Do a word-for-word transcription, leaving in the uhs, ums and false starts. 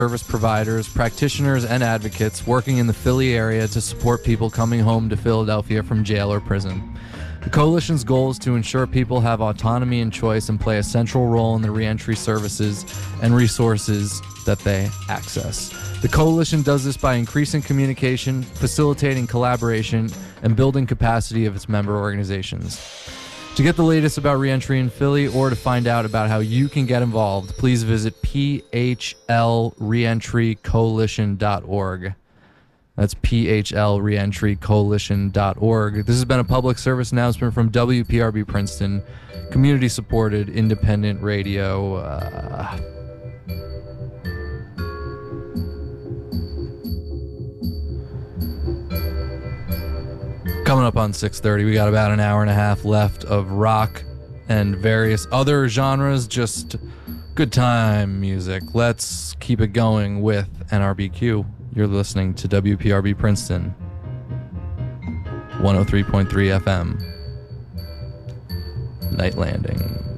service providers, practitioners, and advocates working in the Philly area to support people coming home to Philadelphia from jail or prison. The Coalition's goal is to ensure people have autonomy and choice and play a central role in the reentry services and resources that they access. The Coalition does this by increasing communication, facilitating collaboration, and building capacity of its member organizations. To get the latest about reentry in Philly or to find out about how you can get involved, please visit p h l reentry coalition dot org. That's p h l reentry coalition dot org. This has been a public service announcement from W P R B Princeton, community-supported independent radio. Uh, Coming up on six thirty, we got about an hour and a half left of rock and various other genres, just good time music. Let's keep it going with N R B Q. You're listening to W P R B Princeton, one oh three point three F M, Night Landing.